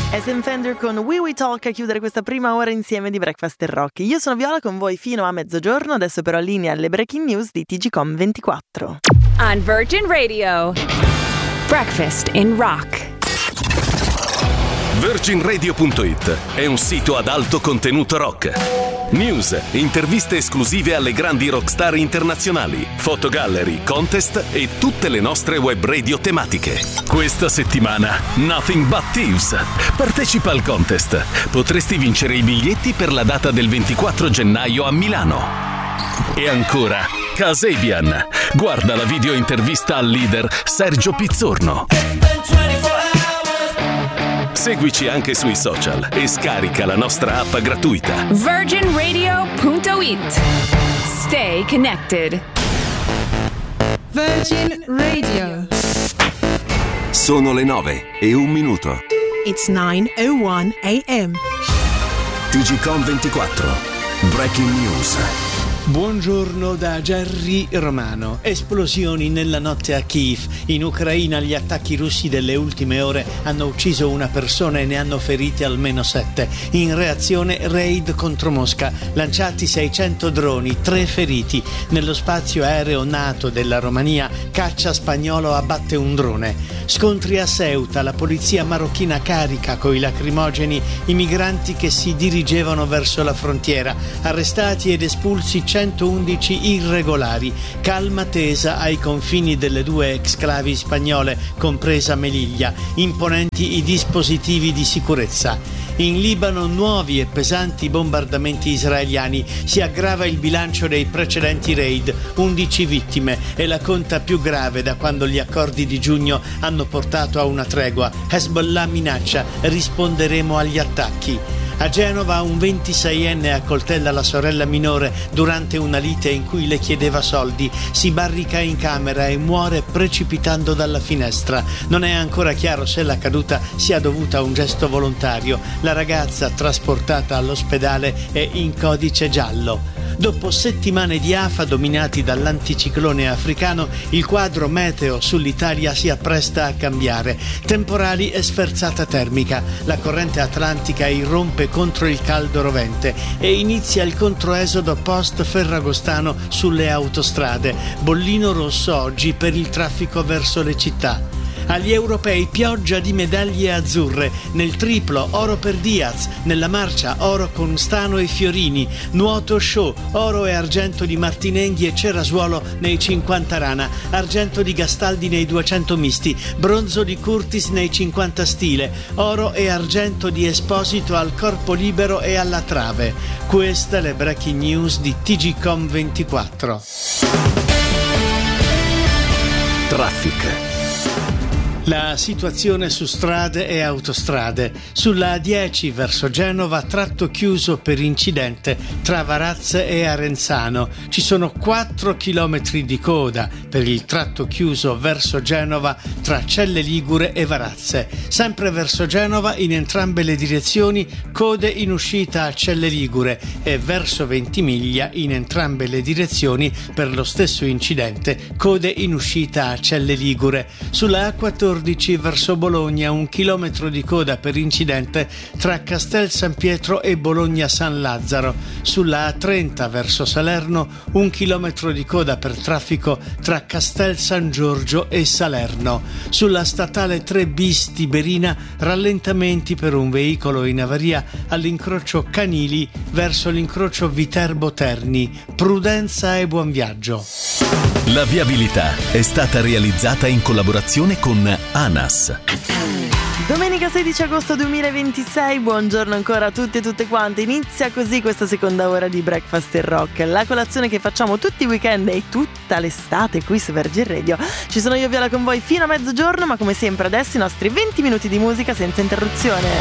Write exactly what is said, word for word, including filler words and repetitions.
Sam Fender con We We Talk a chiudere questa prima ora insieme di Breakfast and Rock. Io sono Viola con voi fino a mezzogiorno, adesso però linea alle breaking news di T G Com ventiquattro. On Virgin Radio, Breakfast in Rock. Virgin Radio punto it è un sito ad alto contenuto rock. News, interviste esclusive alle grandi rockstar internazionali, fotogallery, contest e tutte le nostre web radio tematiche. Questa settimana Nothing But Thieves. Partecipa al contest. Potresti vincere i biglietti per la data del ventiquattro gennaio a Milano. E ancora Kasabian. Guarda la video intervista al leader Sergio Pizzorno. Seguici anche sui social e scarica la nostra app gratuita. Virgin Radio punto it. Stay connected. Virgin Radio. Sono le nove e un minuto. It's nine oh one a.m. T G Com ventiquattro. Breaking News. Buongiorno da Gerry Romano. Esplosioni nella notte a Kiev. In Ucraina gli attacchi russi delle ultime ore hanno ucciso una persona e ne hanno ferite almeno sette. In reazione raid contro Mosca. Lanciati seicento droni, tre feriti. Nello spazio aereo NATO della Romania, caccia spagnolo abbatte un drone. Scontri a Ceuta, la polizia marocchina carica coi lacrimogeni i migranti che si dirigevano verso la frontiera. Arrestati ed espulsi centoundici irregolari, calma tesa ai confini delle due exclavi spagnole, compresa Melilla, imponenti i dispositivi di sicurezza. In Libano nuovi e pesanti bombardamenti israeliani, si aggrava il bilancio dei precedenti raid, undici vittime, e la conta più grave da quando gli accordi di giugno hanno portato a una tregua. Hezbollah minaccia, risponderemo agli attacchi. A Genova un ventiseienne accoltella la sorella minore durante una lite in cui le chiedeva soldi, si barrica in camera e muore precipitando dalla finestra. Non è ancora chiaro se la caduta sia dovuta a un gesto volontario. La ragazza, trasportata all'ospedale, è in codice giallo. Dopo settimane di afa dominati dall'anticiclone africano, il quadro meteo sull'Italia si appresta a cambiare. Temporali e sferzata termica. La corrente atlantica irrompe contro il caldo rovente e inizia il controesodo post-ferragostano sulle autostrade. Bollino rosso oggi per il traffico verso le città. Agli europei pioggia di medaglie azzurre, nel triplo oro per Diaz, nella marcia oro con Stano e Fiorini, nuoto show, oro e argento di Martinenghi e Cerasuolo nei cinquanta rana, argento di Gastaldi nei duecento misti, bronzo di Curtis nei cinquanta stile, oro e argento di Esposito al corpo libero e alla trave. Queste le breaking news di T G Com ventiquattro. Traffic. La situazione su strade e autostrade. Sulla A dieci verso Genova, tratto chiuso per incidente tra Varazze e Arenzano. Ci sono quattro chilometri di coda per il tratto chiuso verso Genova tra Celle Ligure e Varazze. Sempre verso Genova, in entrambe le direzioni, code in uscita a Celle Ligure e verso Ventimiglia, in entrambe le direzioni, per lo stesso incidente, code in uscita a Celle Ligure. Sulla A quattordici verso Bologna, un chilometro di coda per incidente tra Castel San Pietro e Bologna San Lazzaro. Sulla A trenta verso Salerno, un chilometro di coda per traffico tra Castel San Giorgio e Salerno. Sulla statale tre bis Tiberina, rallentamenti per un veicolo in avaria all'incrocio Canili verso l'incrocio Viterbo Terni. Prudenza e buon viaggio. La viabilità è stata realizzata in collaborazione con ANAS. Domenica sedici agosto duemilaventisei, buongiorno ancora a tutti e tutte quante. Inizia così questa seconda ora di Breakfast and Rock, la colazione che facciamo tutti i weekend e tutta l'estate qui su Virgin Radio. Ci sono io Viola con voi fino a mezzogiorno, ma come sempre adesso i nostri venti minuti di musica senza interruzione.